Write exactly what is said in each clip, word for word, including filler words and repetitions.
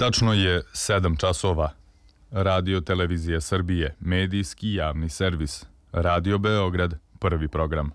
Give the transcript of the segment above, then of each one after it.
Tačno je sedam časova. Radio Televizija Srbije, medijski javni servis. Radio Beograd, prvi program.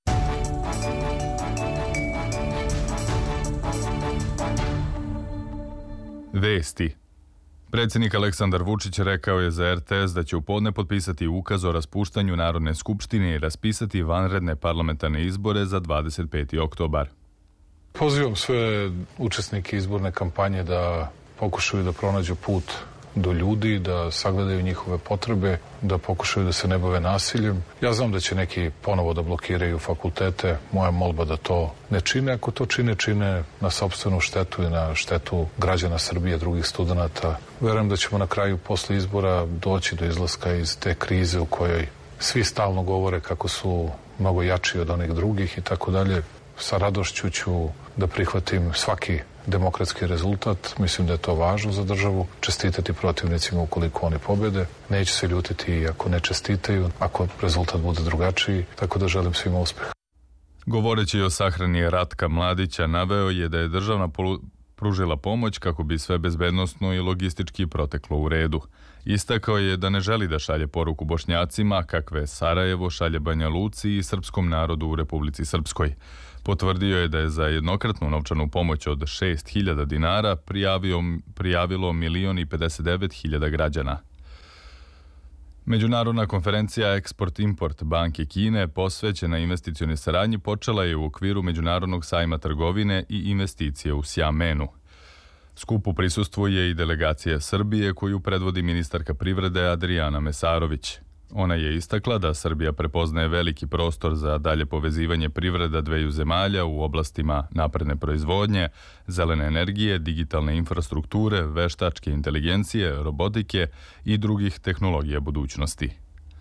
Vesti. Predsjednik Aleksandar Vučić rekao je za er te es da će u podne potpisati ukaz o raspuštanju Narodne skupštine i raspisati vanredne parlamentarne izbore za dvadeset peti oktobar. Pozivam sve učesnike izborne kampanje da pokušaju da pronađu put do ljudi, da sagledaju njihove potrebe, da pokušaju da se ne bave nasiljem. Ja znam da će neki ponovo da blokiraju fakultete. Moja molba da to ne čine. Ako to čine, čine na sopstvenu štetu i na štetu građana Srbije, drugih studenata. Verujem da ćemo na kraju posle izbora doći do izlaska iz te krize u kojoj svi stalno govore kako su mnogo jači od onih drugih i tako dalje. Sa radošću ću da prihvatim svaki demokratski rezultat. Mislim da je to važno za državu. Čestitati protivnicima ukoliko oni pobede. Neću se ljutiti ako ne čestitaju, ako rezultat bude drugačiji. Tako da želim svima uspeh. Govoreći o sahrani Ratka Mladića, naveo je da je državna pružila pomoć kako bi sve bezbednosno i logistički proteklo u redu. Istakao je da ne želi da šalje poruku Bošnjacima kakve Sarajevo šalje Banja Luci i srpskom narodu u Republici Srpskoj. Potvrdio je da je za jednokratnu novčanu pomoć od šest hiljada dinara prijavio, prijavilo milion i pedeset devet hiljada građana. Međunarodna konferencija Eksport-Import Banke Kine posvećena investicionoj saradnji počela je u okviru Međunarodnog sajma trgovine i investicije u Sjamenu. Skupu prisustvuje i delegacija Srbije koju predvodi ministarka privrede Adrijana Mesarović. Ona je istakla da Srbija prepoznaje veliki prostor za dalje povezivanje privreda dveju zemalja u oblastima napredne proizvodnje, zelene energije, digitalne infrastrukture, veštačke inteligencije, robotike i drugih tehnologija budućnosti.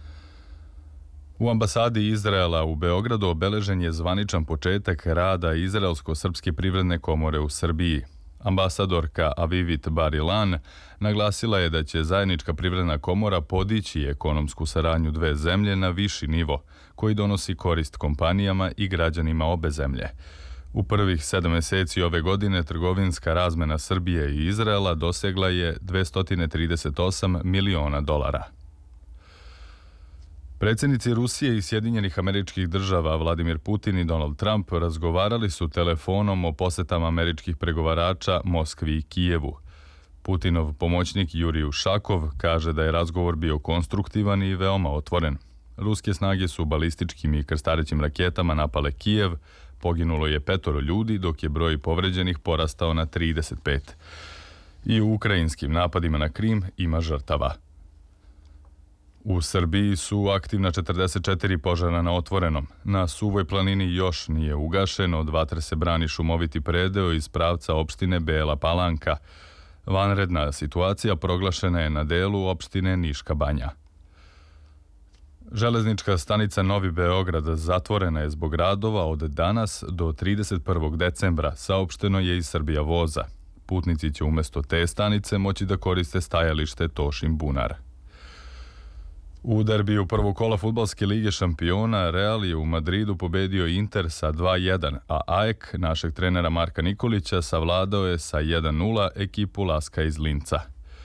U ambasadi Izraela u Beogradu obeležen je zvaničan početak rada Izraelsko-srpske privredne komore u Srbiji. Ambasadorka Avivit Bar-Ilan naglasila je da će zajednička privredna komora podići ekonomsku saradnju dve zemlje na viši nivo, koji donosi korist kompanijama i građanima obe zemlje. U prvih sedam meseci ove godine trgovinska razmena Srbije i Izraela dosegla je dvesta trideset osam miliona dolara. Predsjednici Rusije i Sjedinjenih Američkih Država Vladimir Putin i Donald Trump razgovarali su telefonom o posetama američkih pregovarača Moskvi i Kijevu. Putinov pomoćnik Jurij Ušakov kaže da je razgovor bio konstruktivan i veoma otvoren. Ruske snage su balističkim i krstarećim raketama napale Kijev, poginulo je petoro ljudi dok je broj povređenih porastao na trideset pet. I u ukrajinskim napadima na Krim ima žrtava. U Srbiji su aktivna četrdeset četiri požara na otvorenom. Na Suvoj planini još nije ugašeno, od vatre se brani šumoviti predeo iz pravca opštine Bela Palanka. Vanredna situacija proglašena je na delu opštine Niška Banja. Železnička stanica Novi Beograd zatvorena je zbog radova od danas do trideset prvog decembra, saopšteno je iz Srbija voza. Putnici će umjesto te stanice moći da koriste stajalište Tošin Bunar. U derbiju prvog kola fudbalske lige šampiona Real je u Madridu pobedio Inter sa dva jedan, a A E K našeg trenera Marka Nikolića savladao je sa jedan nula ekipu Laska iz Linca.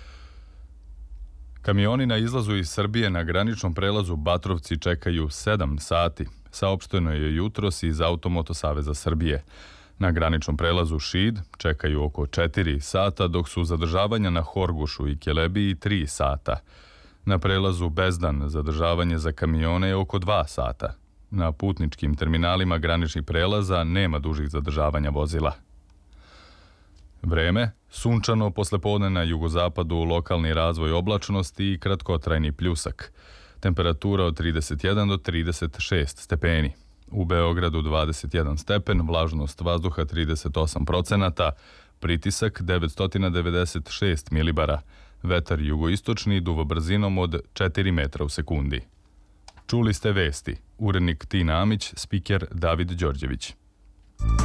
Kamioni na izlazu iz Srbije na graničnom prelazu Batrovci čekaju sedam sati, saopšteno je jutros iz Automoto Saveza Srbije. Na graničnom prelazu Šid čekaju oko četiri sata, dok su zadržavanja na Horgošu i Kelebiji tri sata. Na prelazu Bezdan zadržavanje za kamione je oko dva sata. Na putničkim terminalima graničnih prelaza nema dužih zadržavanja vozila. Vreme, sunčano poslepodne na jugozapadu, lokalni razvoj oblačnosti i kratkotrajni pljusak. Temperatura od trideset jedan do trideset šest stepeni. U Beogradu dvadeset jedan stepen, vlažnost vazduha trideset osam procenata, pritisak devetsto devedeset šest milibara. Vetar jugoistočni duva brzinom od četiri metra u sekundi. Čuli ste vesti. Urednik Tina Amić, spiker David Đorđević.